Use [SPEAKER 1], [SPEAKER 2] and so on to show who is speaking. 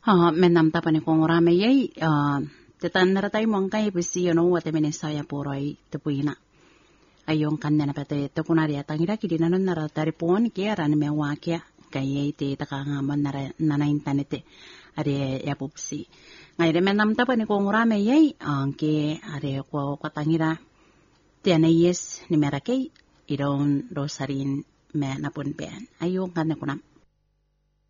[SPEAKER 1] Menam tapani kongorame yai tetan naratai mongkai besi yono wate menesaya poroi tepuina. Ayong kanena pate tekunari atangira kidina non naratari pon ke aran me wakia kayai te takangamon nana internete are yapupsi. Ngai menam tapani kongorame yai ke are ko katangira tiana yes ni merakei idon rosarin me napun pen. Ayong kanena kunam.